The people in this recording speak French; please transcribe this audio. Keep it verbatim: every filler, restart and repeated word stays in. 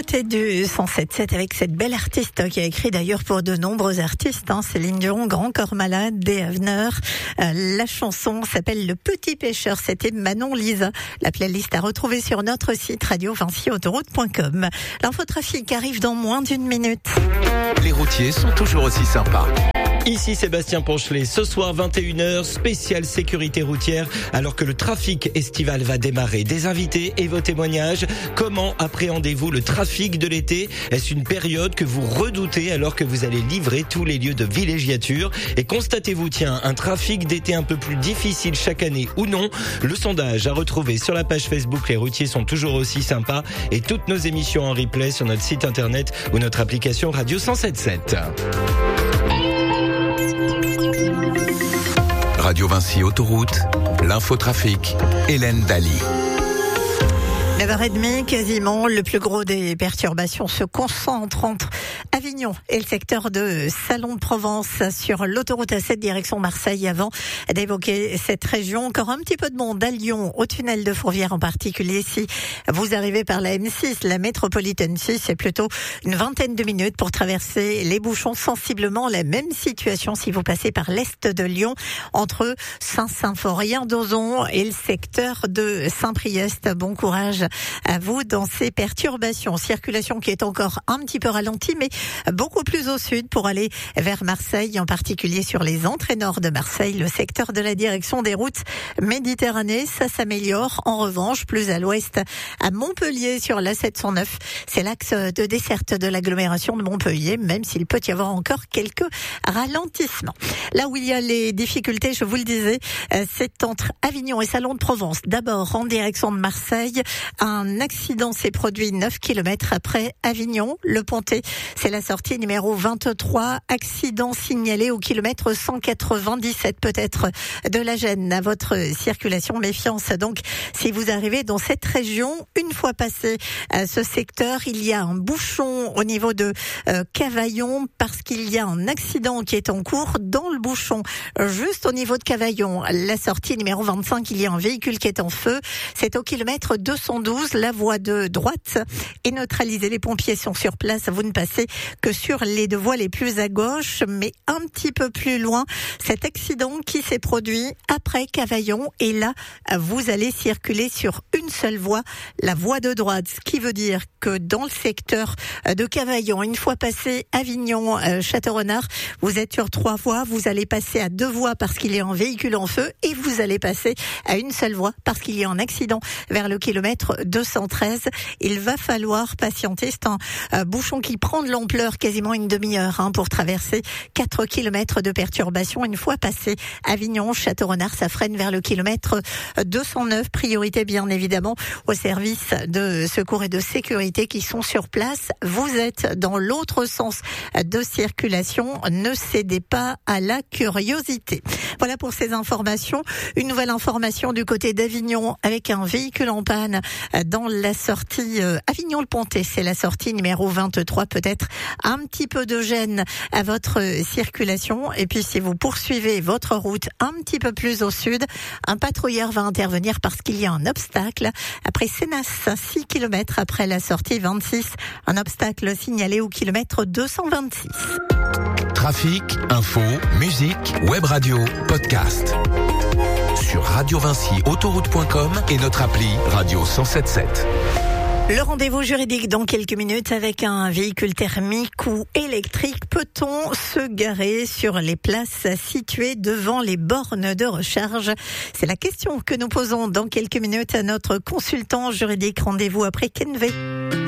écoutez du cent sept sept avec cette belle artiste qui a écrit d'ailleurs pour de nombreux artistes, hein, Céline Dion, Grand Corps Malade, des Aveneurs. Euh, la chanson s'appelle Le Petit Pêcheur, c'était Manon Lisa. La playlist à retrouver sur notre site radio vinci autoroute point com. L'infotrafic arrive dans moins d'une minute. Les routiers sont toujours aussi sympas. Ici Sébastien Ponchelet, ce soir vingt et une heures, spéciale sécurité routière, alors que le trafic estival va démarrer. Des invités et vos témoignages. Comment appréhendez-vous le trafic de l'été ? Est-ce une période que vous redoutez alors que vous allez livrer tous les lieux de villégiature ? Et constatez-vous, tiens, un trafic d'été un peu plus difficile chaque année ou non ? Le sondage à retrouver sur la page Facebook Les routiers sont toujours aussi sympas, et toutes nos émissions en replay sur notre site internet ou notre application Radio cent sept sept. Radio Vinci Autoroute, l'infotrafic, Hélène Daly. neuf heures trente quasiment, le plus gros des perturbations se concentre entre Avignon et le secteur de Salon de Provence sur l'autoroute A sept direction Marseille. Avant d'évoquer cette région, encore un petit peu de monde à Lyon, au tunnel de Fourvière en particulier. Si vous arrivez par la M six, la métropolitaine six, c'est plutôt une vingtaine de minutes pour traverser les bouchons. Sensiblement la même situation si vous passez par l'est de Lyon, entre Saint-Symphorien d'Ozon et le secteur de Saint-Priest. Bon courage à vous dans ces perturbations. Circulation qui est encore un petit peu ralentie, mais beaucoup plus au sud pour aller vers Marseille, en particulier sur les entrées nord de Marseille, le secteur de la direction des routes Méditerranée. Ça s'améliore. En revanche, plus à l'ouest, à Montpellier sur l'A sept cent neuf, c'est l'axe de desserte de l'agglomération de Montpellier, même s'il peut y avoir encore quelques ralentissements. Là où il y a les difficultés, je vous le disais, c'est entre Avignon et Salon de Provence. D'abord, en direction de Marseille, un accident s'est produit neuf kilomètres après Avignon. Le Pontet, c'est la sortie numéro vingt-trois. Accident signalé au kilomètre cent quatre-vingt-dix-sept, peut-être de la gêne à votre circulation. Méfiance donc si vous arrivez dans cette région. Une fois passé à ce secteur, il y a un bouchon au niveau de euh, Cavaillon parce qu'il y a un accident qui est en cours dans le bouchon juste au niveau de Cavaillon. La sortie numéro vingt-cinq, il y a un véhicule qui est en feu. C'est au kilomètre deux cent douze. La voie de droite est neutralisée. Les pompiers sont sur place. Vous ne passez que sur les deux voies les plus à gauche, mais un petit peu plus loin. Cet accident qui s'est produit après Cavaillon, et là, vous allez circuler sur une seule voie, la voie de droite. Ce qui veut dire que dans le secteur de Cavaillon, une fois passé Avignon, euh, Château-Renard, vous êtes sur trois voies. Vous allez passer à deux voies parce qu'il y a un véhicule en feu, et vous allez passer à une seule voie parce qu'il y a un accident vers le kilomètre deux cent treize. Il va falloir patienter. C'est un euh, bouchon qui prend de l'ampleur, quasiment une demi-heure, hein, pour traverser quatre kilomètres de perturbation. Une fois passé Avignon, Château-Renard, ça freine vers le kilomètre deux cent neuf. Priorité bien évidemment aux services de secours et de sécurité qui sont sur place. Vous êtes dans l'autre sens de circulation. Ne cédez pas à la curiosité. Voilà pour ces informations. Une nouvelle information du côté d'Avignon avec un véhicule en panne dans la sortie Avignon-le Pontet. C'est la sortie numéro vingt-trois. Peut-être un petit peu de gêne à votre circulation. Et puis si vous poursuivez votre route un petit peu plus au sud, un patrouilleur va intervenir parce qu'il y a un obstacle. Après Sénas, six kilomètres après la sortie vingt-six, un obstacle signalé au kilomètre deux cent vingt-six. Trafic, info, musique, web radio, podcast. Sur radio vinci autoroute point com et notre appli Radio cent sept sept. Le rendez-vous juridique dans quelques minutes avec un véhicule thermique ou électrique. Peut-on se garer sur les places situées devant les bornes de recharge ? C'est la question que nous posons dans quelques minutes à notre consultant juridique. Rendez-vous après Kenvé.